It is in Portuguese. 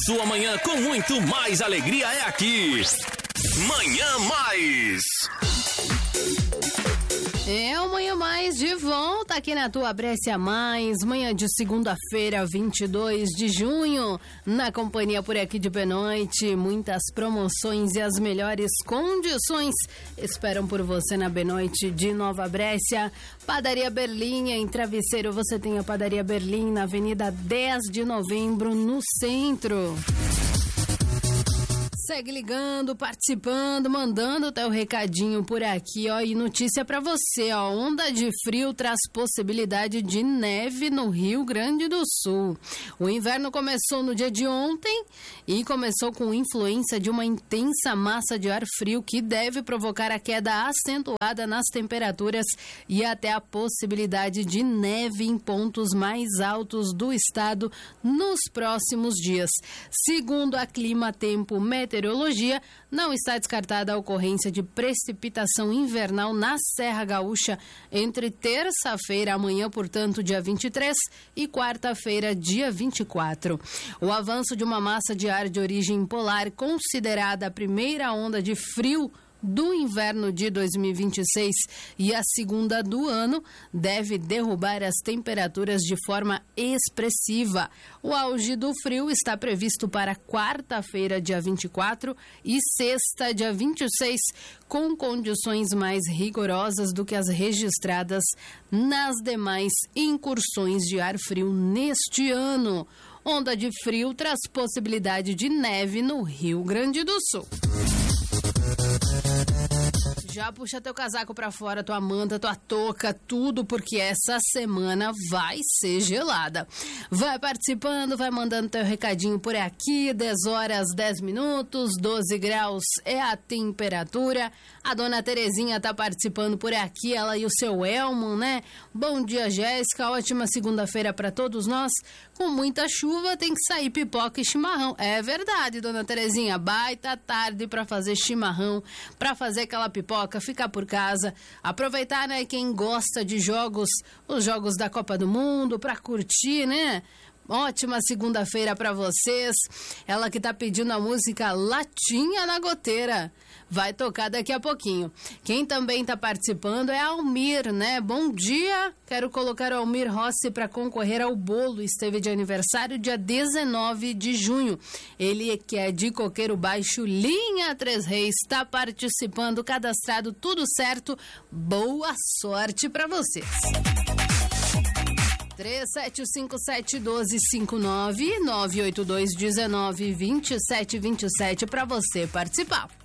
sua manhã com muito mais alegria é aqui. Manhã Mais. É o Manhã Mais de volta aqui na tua Brescia Mais, manhã de segunda-feira, 22 de junho, na companhia por aqui de Benoite. Muitas promoções e as melhores condições esperam por você na Benoite de Nova Brescia. Padaria Berlim, em Travesseiro você tem a Padaria Berlim na Avenida 10 de Novembro, no centro. Segue ligando, participando, mandando o teu recadinho por aqui, ó. E notícia pra você, ó. Onda de frio traz possibilidade de neve no Rio Grande do Sul. O inverno começou no dia de ontem e começou com influência de uma intensa massa de ar frio que deve provocar a queda acentuada nas temperaturas e até a possibilidade de neve em pontos mais altos do estado nos próximos dias. Segundo a Clima Tempo Meteorologia, não está descartada a ocorrência de precipitação invernal na Serra Gaúcha entre terça-feira, amanhã, portanto, dia 23, e quarta-feira, dia 24. O avanço de uma massa de ar de origem polar, considerada a primeira onda de frio do inverno de 2026 e a segunda do ano, deve derrubar as temperaturas de forma expressiva. O auge do frio está previsto para quarta-feira, dia 24, e sexta, dia 26, com condições mais rigorosas do que as registradas nas demais incursões de ar frio neste ano. Onda de frio traz possibilidade de neve no Rio Grande do Sul. Já puxa teu casaco pra fora, tua manta, tua touca, tudo, porque essa semana vai ser gelada. Vai participando, vai mandando teu recadinho por aqui. 10 horas, 10 minutos, 12 graus é a temperatura. A dona Terezinha tá participando por aqui, ela e o seu Elmo, né? Bom dia, Jéssica, ótima segunda-feira pra todos nós. Com muita chuva tem que sair pipoca e chimarrão. É verdade, dona Terezinha, baita tarde pra fazer chimarrão, pra fazer aquela pipoca, ficar por casa, aproveitar, né, quem gosta de jogos, os jogos da Copa do Mundo, pra curtir, né? Ótima segunda-feira pra vocês. Ela que tá pedindo a música Latinha na Goteira. Vai tocar daqui a pouquinho. Quem também tá participando é a Almir, né? Bom dia. Quero colocar o Almir Rossi para concorrer ao bolo. Esteve de aniversário dia 19 de junho. Ele que é de Coqueiro Baixo, linha Três Reis, tá participando, cadastrado, tudo certo. Boa sorte pra vocês. 3757-1259, 982-19-2727 para você participar.